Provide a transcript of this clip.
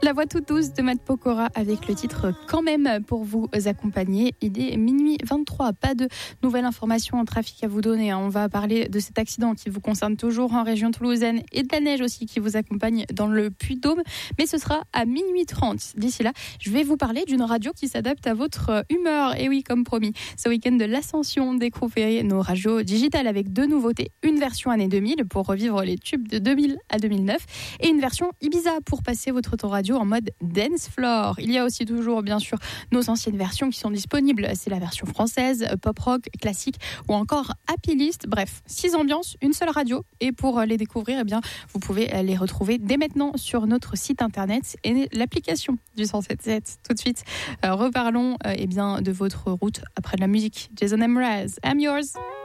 La voix toute douce de Matt Pokora avec le titre Quand même pour vous accompagner. Il est minuit 23. Pas de nouvelles informations en trafic à vous donner. On va parler de cet accident qui vous concerne toujours en région toulousaine et de la neige aussi qui vous accompagne dans le Puy-de-Dôme. Mais ce sera à minuit 30. D'ici là, je vais vous parler d'une radio qui s'adapte à votre humeur. Et oui, comme promis, ce week-end de l'Ascension, découvrez nos radios digitales avec deux nouveautés. Une version année 2000 pour revivre les tubes de 2000 à 2009 et une version Ibiza pour passer votre temps radio en mode dance floor. Il y a aussi toujours, bien sûr, nos anciennes versions qui sont disponibles. C'est la version française, pop rock, classique ou encore happy list. Bref, 6 ambiances, une seule radio. Et pour les découvrir, eh bien, vous pouvez les retrouver dès maintenant sur notre site internet et l'application du 107.7. Tout de suite, reparlons eh bien, de votre route après de la musique. Jason Mraz, I'm yours.